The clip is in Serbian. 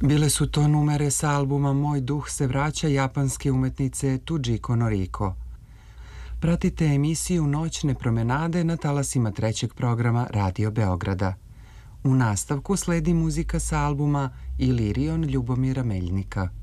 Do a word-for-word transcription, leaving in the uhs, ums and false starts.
Bile su to numere sa albuma Moj duh se vraća japanske umetnice Tujiko Noriko. Pratite emisiju Noćne promenade na talasima trećeg programa Radio Beograda. U nastavku sledi muzika sa albuma Ilirion Ljubomira Meljnika.